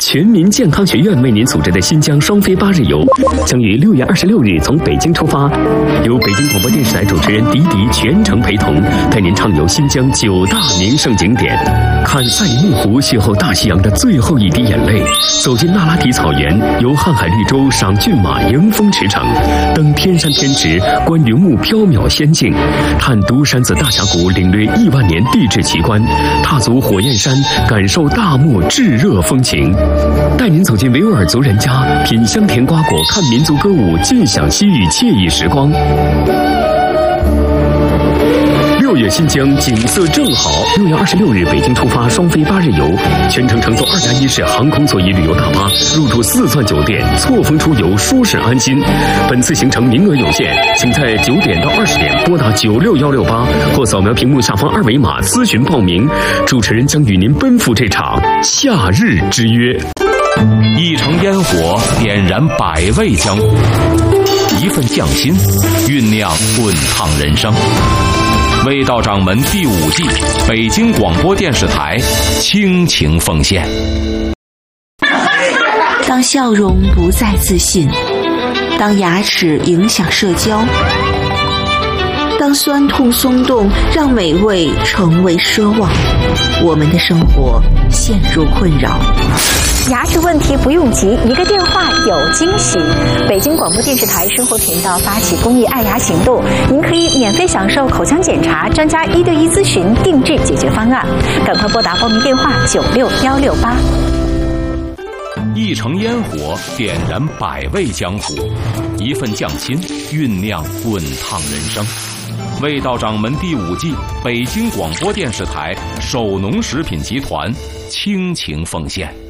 全民健康学院为您组织的新疆双飞8日游，将于6月26日从北京出发，由北京广播电视台主持人迪迪全程陪同，带您畅游新疆9大名胜景点，看赛里木湖邂逅大西洋的最后一滴眼泪，走进那拉提草原，游瀚海绿洲赏骏马迎风驰骋，登天山天池观云雾缥缈仙境，探独山子大峡谷领略亿万年地质奇观，踏足火焰山感受大漠炙热风情，带您走进维吾尔族人家，品香甜瓜果，看民族歌舞，尽享西域惬意时光。6月新疆景色正好，6月26日北京出发双飞8日游，全程乘坐2加1式航空座椅旅游大巴，入住4钻酒店，错峰出游，舒适安心。本次行程名额有限，请在9点到20点拨打96168或扫描屏幕下方2维码咨询报名。主持人将与您奔赴这场夏日之约。 一城烟火点燃百味江湖，一份匠心酝酿滚烫人生。味道掌门第5季，北京广播电视台倾情奉献。 当笑容不再自信，当牙齿影响社交，当酸痛松动让美味成为奢望，我们的生活陷入困扰。 牙齿问题不用急，一个电话有惊喜。北京广播电视台生活频道发起公益爱牙行动，您可以免费享受口腔检查、专家1对1咨询、定制解决方案。赶快拨打报名电话96168。 一城烟火点燃百味江湖，一份匠心酝酿滚烫人生。味道掌门第5季，北京广播电视台首农食品集团倾情奉献。